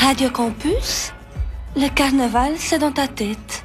Radio Campus, le carnaval, c'est dans ta tête.